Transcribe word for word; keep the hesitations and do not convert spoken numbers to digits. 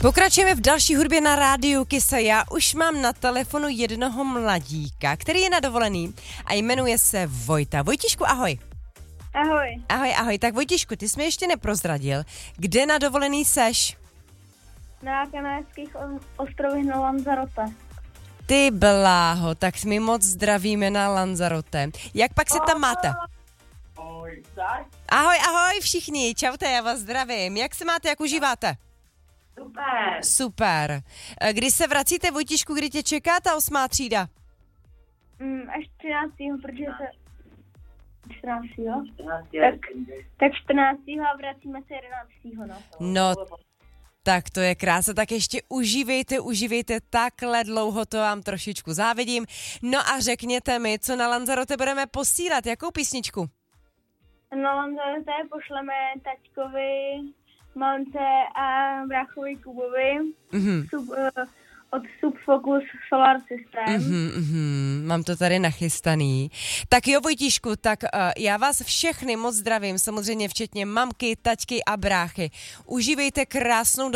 Pokračujeme v další hudbě na rádiu Kisa. Já už mám na telefonu jednoho mladíka, který je na dovolený a jmenuje se Vojta. Vojtišku, ahoj. Ahoj. Ahoj, ahoj. Tak Vojtišku, ty jsi mi ještě neprozradil, kde na dovolený seš? Na Kanárských ostrovech na Lanzarote. Ty bláho, tak my moc zdravíme na Lanzarote. Jak pak se tam máte? Ahoj, tak? Ahoj, ahoj všichni, čaute, já vás zdravím. Jak se máte, jak užíváte? Super. Super. Kdy se vracíte, Vojtišku, kdy tě čeká ta osmá třída? Mm, až třináctého protože se... čtrnáctého čtrnáctého Tak, tak čtrnáctého a vracíme se jedenáctého No. No, tak to je krása, tak ještě užívejte, užívejte takhle dlouho, to vám trošičku závidím. No a řekněte mi, co na Lanzarote budeme posílat, jakou písničku? Na Lanzarote pošleme taťkovi, mamce a bráchovi Kubovi Mhm. sub, uh, od Subfocus Solar System. Mhm, mhm, mám to tady nachystaný. Tak jo, Vojtíšku, tak uh, já vás všechny moc zdravím, samozřejmě včetně mamky, taťky a bráchy. Užívejte krásnou